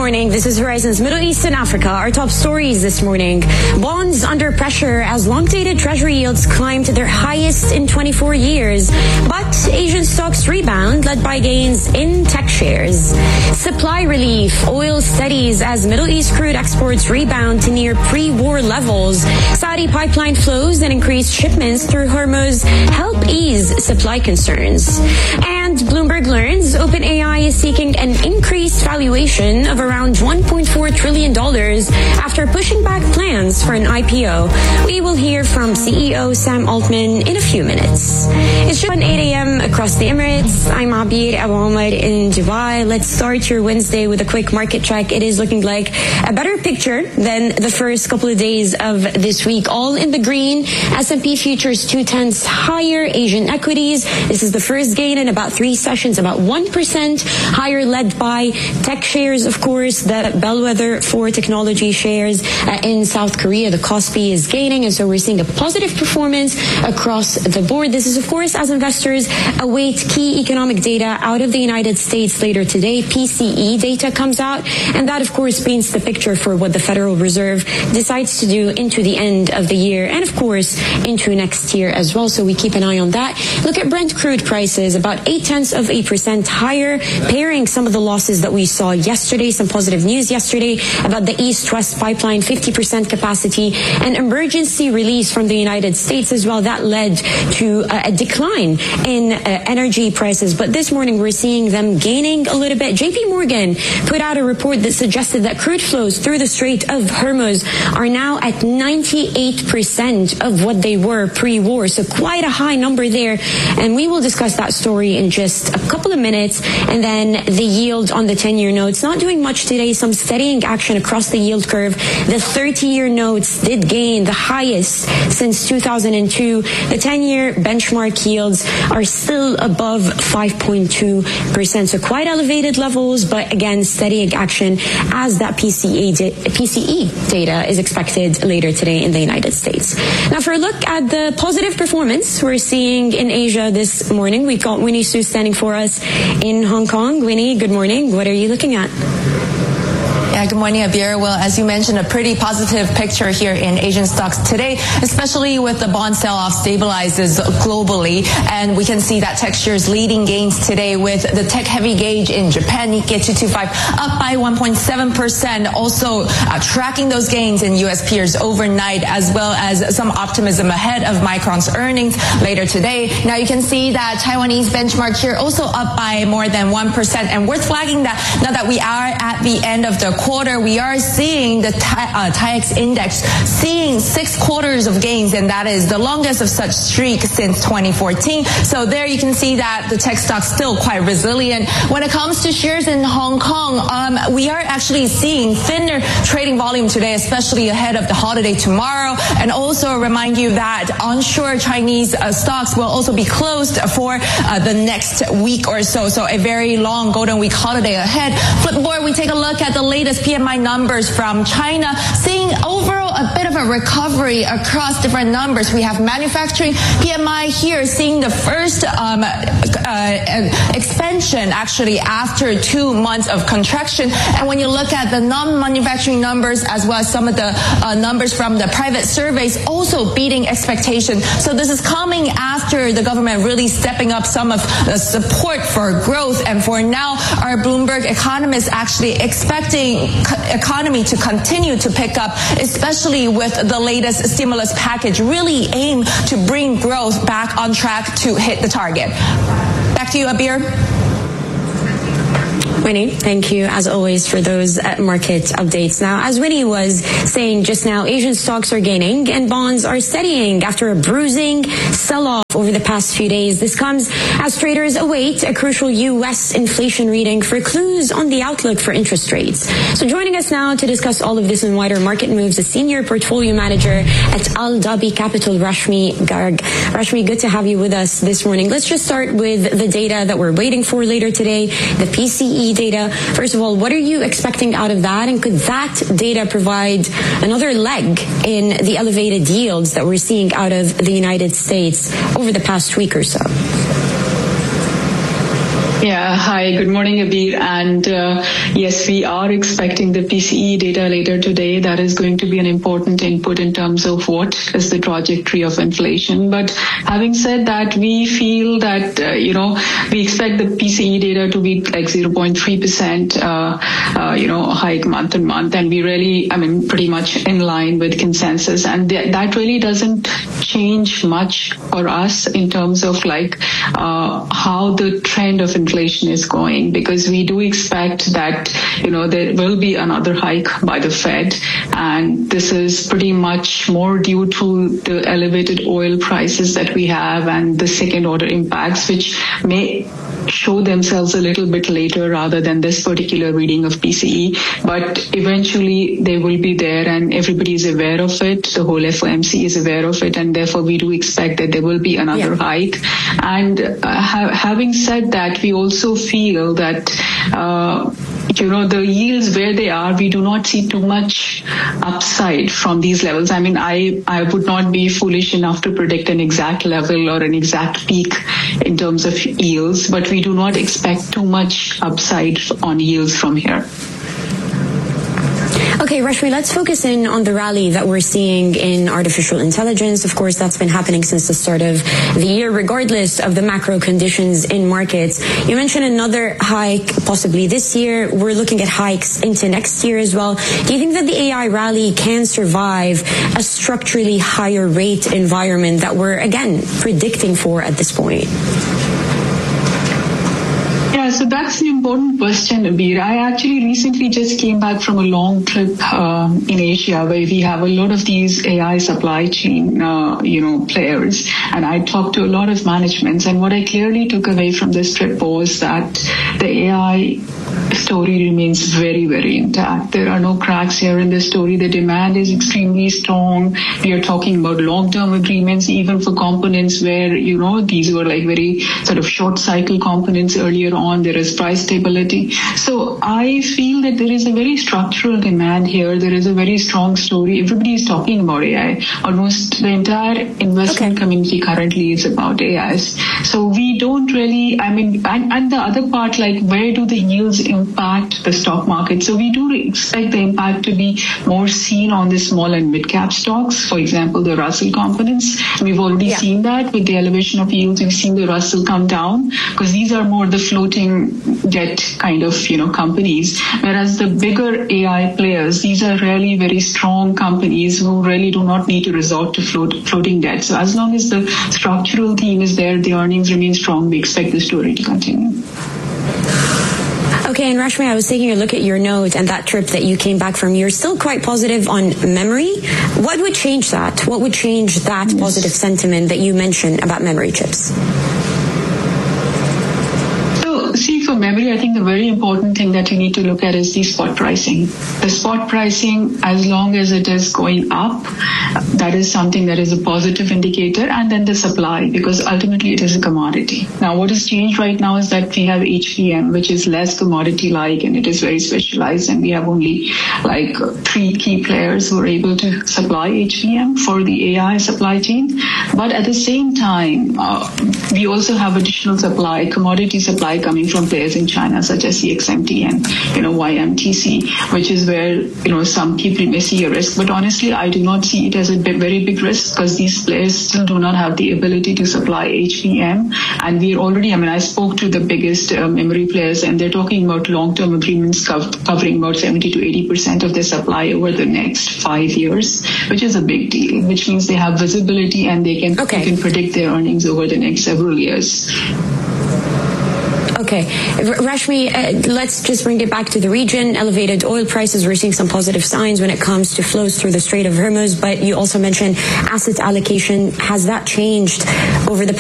morning. This is Horizon's Middle East and Africa. Our top stories this morning. Bonds under pressure as long-dated treasury yields climb to their highest in 24 years. But Asian stocks rebound, led by gains in tech shares. Supply relief. Oil steadies as Middle East crude exports rebound to near pre-war levels. Saudi pipeline flows and increased shipments through Hormuz help ease supply concerns. And Bloomberg learns OpenAI is seeking an increased valuation of around $1.4 trillion after pushing back plans for an IPO. We will hear from CEO Sam Altman in a few minutes. It's just 8 a.m. across the Emirates. I'm Abir Abu Omar in Dubai. Let's start your Wednesday with a quick market check. It is looking like a better picture than the first couple of days of this week. All in the green. S&P futures 0.2 higher. Asian equities. This is the first gain in about 3 sessions, about 1% higher, led by tech shares, of course, the bellwether for technology shares in South Korea. The Kospi is gaining, and so we're seeing a positive performance across the board. This is, of course, as investors await key economic data out of the United States later today. PCE data comes out, and that, of course, paints the picture for what the Federal Reserve decides to do into the end of the year and, of course, into next year as well. So we keep an eye on that. Look at Brent crude prices, about 0.8% higher, pairing some of the losses that we saw yesterday. Some positive news yesterday about the East-West pipeline, 50% capacity, and emergency release from the United States as well. That led to a decline in energy prices. But this morning, we're seeing them gaining a little bit. JP Morgan put out a report that suggested that crude flows through the Strait of Hormuz are now at 98% of what they were pre-war. So quite a high number there. And we will discuss that story in just a couple of minutes. And then the yield on the 10-year notes, not doing much today, some steadying action across the yield curve. The 30-year notes did gain the highest since 2002. The 10-year benchmark yields are still above 5.2%. So quite elevated levels, but again, steadying action as that PCE data is expected later today in the United States. Now, for a look at the positive performance we're seeing in Asia this morning, we've got Winnie Su standing for us in Hong Kong. Winnie, good morning. What are you looking at? Yeah, good morning, Abir. Well, as you mentioned, a pretty positive picture here in Asian stocks today, especially with the bond sell-off stabilizes globally. And we can see that tech shares leading gains today with the tech-heavy gauge in Japan, Nikkei 225, up by 1.7%. Also tracking those gains in U.S. peers overnight, as well as some optimism ahead of Micron's earnings later today. Now you can see that Taiwanese benchmark here also up by more than 1%. And worth flagging that now that we are at the end of the quarter, we are seeing the TAIEX index seeing 6 quarters of gains, and that is the longest of such streak since 2014. So there you can see that the tech stocks still quite resilient. When it comes to shares in Hong Kong, we are actually seeing thinner trading volume today, especially ahead of the holiday tomorrow. And also remind you that onshore Chinese stocks will also be closed for the next week or so. So a very long Golden Week holiday ahead. Flipboard, we take a look at the latest PMI numbers from China, seeing overall a bit of a recovery across different numbers. We have manufacturing PMI here seeing the first expansion actually after 2 months of contraction. And when you look at the non-manufacturing numbers as well as some of the numbers from the private surveys also beating expectations. So this is coming after the government really stepping up some of the support for growth. And for now, our Bloomberg economists actually expecting economy to continue to pick up, especially with the latest stimulus package really aim to bring growth back on track to hit the target. Back to you, Abir. Winnie, thank you as always for those market updates. Now, as Winnie was saying just now, Asian stocks are gaining and bonds are steadying after a bruising sell-off over the past few days. This comes as traders await a crucial U.S. inflation reading for clues on the outlook for interest rates. So joining us now to discuss all of this and wider market moves, the senior portfolio manager at Al Dhabi Capital, Rashmi Garg. Rashmi, good to have you with us this morning. Let's just start with the data that we're waiting for later today, the PCE data. First of all, what are you expecting out of that? And could that data provide another leg in the elevated yields that we're seeing out of the United States over the past week or so? Yeah, Hi, good morning, Abir. And yes, we are expecting the PCE data later today. That is going to be an important input in terms of what is the trajectory of inflation. But having said that, we feel that, we expect the PCE data to be like 0.3%, hike month on month. And we really, pretty much in line with consensus. And that really doesn't change much for us in terms of how the trend of inflation is going, because we do expect that, there will be another hike by the Fed. And this is pretty much more due to the elevated oil prices that we have and the second order impacts, which may show themselves a little bit later rather than this particular reading of PCE. But eventually they will be there and everybody is aware of it. The whole FOMC is aware of it. And therefore we do expect that there will be another hike. And having said that, we also feel that, the yields where they are, we do not see too much upside from these levels. I would not be foolish enough to predict an exact level or an exact peak in terms of yields, but we do not expect too much upside on yields from here. Okay, Rashmi, let's focus in on the rally that we're seeing in artificial intelligence. Of course, that's been happening since the start of the year, regardless of the macro conditions in markets. You mentioned another hike possibly this year. We're looking at hikes into next year as well. Do you think that the AI rally can survive a structurally higher rate environment that we're, again, predicting for at this point? So that's an important question, Abir. I actually recently just came back from a long trip in Asia where we have a lot of these AI supply chain, players. And I talked to a lot of managements. And what I clearly took away from this trip was that the AI story remains very, very intact. There are no cracks here in the story. The demand is extremely strong. We are talking about long-term agreements, even for components where, these were like very sort of short cycle components earlier on. There is price stability. So I feel that there is a very structural demand here. There is a very strong story. Everybody is talking about AI. Almost the entire investment community currently is about AI. So we don't really, and the other part, where do the yields impact the stock market? So we do expect the impact to be more seen on the small and mid-cap stocks. For example, the Russell components. We've already seen that with the elevation of yields. We've seen the Russell come down because these are more the floating debt kind of, companies. Whereas the bigger AI players, these are really very strong companies who really do not need to resort to floating debt. So as long as the structural theme is there, the earnings remain strong, we expect the story to continue. Okay, and Rashmi, I was taking a look at your note and that trip that you came back from. You're still quite positive on memory. What would change that? What would change that positive sentiment that you mentioned about memory chips? See, for memory, I think the very important thing that you need to look at is the spot pricing. The spot pricing, as long as it is going up, that is something that is a positive indicator. And then the supply, because ultimately it is a commodity. Now, what has changed right now is that we have HBM, which is less commodity-like and it is very specialized. And we have only 3 key players who are able to supply HBM for the AI supply chain. But at the same time, we also have additional supply, commodity supply coming from players in China, such as CXMT and, YMTC, which is where, some people may see a risk. But honestly, I do not see it as a very big risk because these players still do not have the ability to supply HBM. And we're already, I spoke to the biggest memory players and they're talking about long-term agreements covering about 70 to 80% of their supply over the next 5 years, which is a big deal, which means they have visibility and they can predict their earnings over the next several years. Okay. Rashmi, let's just bring it back to the region. Elevated oil prices, we're seeing some positive signs when it comes to flows through the Strait of Hormuz, but you also mentioned asset allocation. Has that changed over the